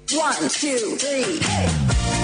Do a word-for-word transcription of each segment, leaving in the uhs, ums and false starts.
One two three, hey!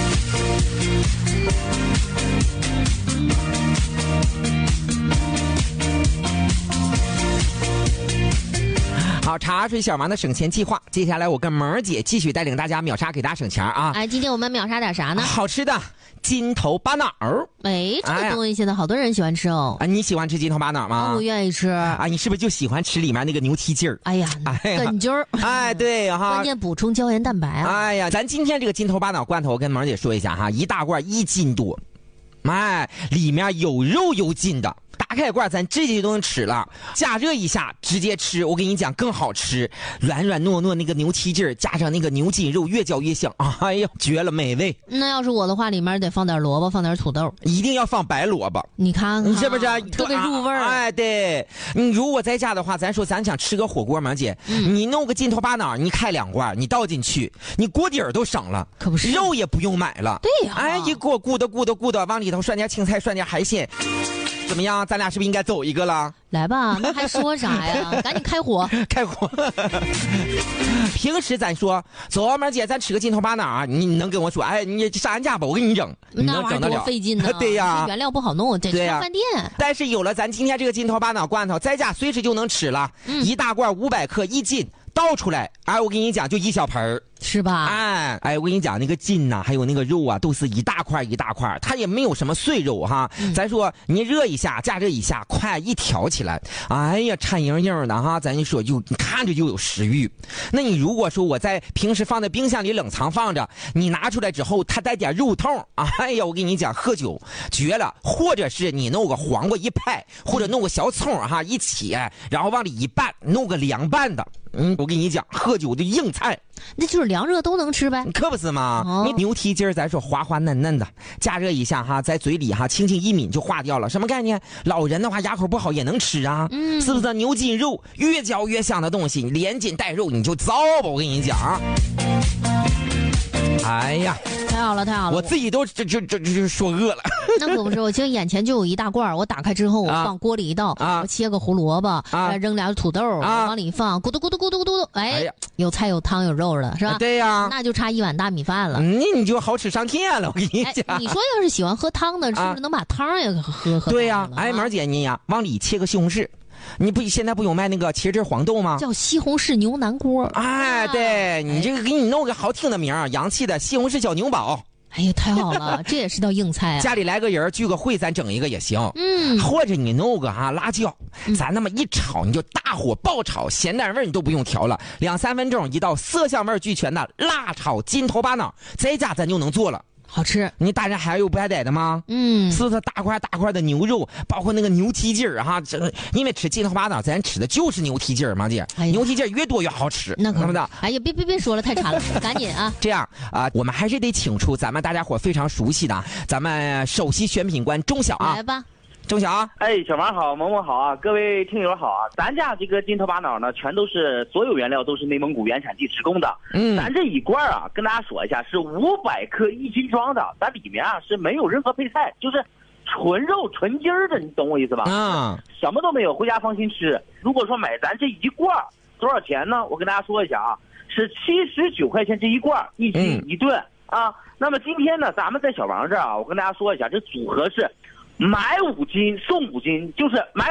好，茶水小王的省钱计划，接下来我跟萌儿姐继续带领大家秒杀，给大家省钱啊！ 哎，今天我们秒杀点啥呢？ 好吃的金头巴脑。 哎，这个东西现在好多人喜欢吃哦。 啊，你喜欢吃金头巴脑吗？ 我愿意吃。 啊，你是不是就喜欢吃里面那个牛蹄筋儿？ 哎呀，根筋儿。 哎，对哈。 关键补充胶原蛋白啊。 哎呀，咱今天这个金头巴脑罐头，我跟萌儿姐说一下哈，一大罐一斤多，哎，里面有肉有筋的。打开罐咱直接就能吃了，加热一下直接吃，我跟你讲更好吃，软软糯糯那个牛蹄筋加上那个牛筋肉，越嚼越香，哎呀，绝了，美味。 那要是我的话，里面得放点萝卜，放点土豆， 一定要放白萝卜。 你看看， 你是不是特别入味儿？ 哎，对，你如果在家的话，咱说咱想吃个火锅嘛，姐，嗯、你弄个金头巴脑，你开两罐，你倒进去，你锅底儿都省了， 可不是， 肉也不用买了。 对呀、啊， 哎，一锅咕的咕的咕的，往里头涮点青菜，涮点海鲜。怎么样？咱俩是不是应该走一个了？ 来吧，那还说啥呀？赶紧开火， 开火！平时咱说，走，妹姐，咱吃个金头巴脑，你能跟我说，哎，你上俺家吧，我给你整，你能整得了？ 多费劲呢！ 对呀， 原料不好弄，得上饭店。 但是有了咱今天这个金头巴脑罐头，在家随时就能吃了，嗯、一大罐五百克一斤。倒出来，哎，我跟你讲，就一小盆儿， 是吧？ 哎，哎，我跟你讲，那个筋呐、啊，还有那个肉啊，都是一大块一大块，它也没有什么碎肉哈。嗯、咱说你热一下，加热一下，快一挑起来，哎呀，颤莹莹的哈。咱就说就看着就有食欲。那你如果说我在平时放在冰箱里冷藏放着，你拿出来之后，它带点肉痛，哎呀，我跟你讲，喝酒绝了。或者是你弄个黄瓜一拍，或者弄个小葱哈一起，然后往里一拌，弄个凉拌的。嗯，我跟你讲，喝酒的硬菜， 那就是凉热都能吃呗， 可不是吗？哦、你牛蹄筋咱说滑滑嫩嫩的，加热一下哈，在嘴里哈轻轻一抿就化掉了，什么概念？老人的话牙口不好也能吃啊，嗯，是不是？牛筋肉越嚼越香的东西，连筋带肉你就糟吧，我跟你讲。哎呀， 太好了，太好了！ 我自己都这这这这说饿了。 那可不是，我现在眼前就有一大罐，我打开之后，我放锅里一倒，啊、我切个胡萝卜，啊、扔俩土豆，啊、往里放，咕嘟咕嘟咕嘟咕嘟，哎，哎有菜有汤有肉了，是吧？ 对呀、啊， 那就差一碗大米饭了。 那、嗯、你就好吃上天了，我跟你讲。 哎、你说要是喜欢喝汤的，是不是能把汤也喝喝？ 对呀、啊，哎，毛姐你呀，往里切个西红柿。你不现在不有卖那个茄汁黄豆吗？ 叫西红柿牛腩锅。 哎，对、啊、你这个给你弄个好听的名儿，洋气的西红柿小牛堡。 哎呀，太好了，这也是道硬菜啊！ 家里来个人聚个会，咱整一个也行。嗯，或者你弄个啊辣椒，嗯、咱那么一炒，你就大火爆炒，咸淡味你都不用调了，两三分钟一道色香味俱全的辣炒金头巴脑，在家咱就能做了。 好吃， 你大人还有不爱逮的吗？嗯，是不是大块大块的牛肉，包括那个牛蹄筋儿哈？这因为吃金头巴脑，咱吃的就是牛蹄筋儿嘛，姐。哎、牛蹄筋儿越多越好吃， 那可不的。 哎呀，别别别说了，太馋了，赶紧啊！ 这样啊、呃，我们还是得请出咱们大家伙非常熟悉的咱们首席选品官钟晓啊， 来吧。 钟晓啊， 哎，小王好，萌萌好啊，各位听友好啊！咱家这个金头巴脑呢，全都是所有原料都是内蒙古原产地直供的。嗯，咱这一罐啊，跟大家说一下，是五百克一斤装的，咱里面啊是没有任何配菜，就是纯肉纯筋儿的，你懂我意思吧？嗯，什么都没有，回家放心吃。如果说买咱这一罐多少钱呢？我跟大家说一下啊，是七十九块钱这一罐，一斤一顿、嗯、啊。那么今天呢，咱们在小王这儿啊，我跟大家说一下，这组合是。买五斤送五斤，就是买